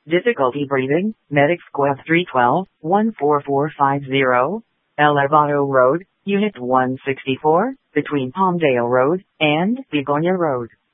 Difficulty breathing, Medic Squad 312, 14450, Elevado Road, Unit 164, between Palmdale Road and Begonia Road.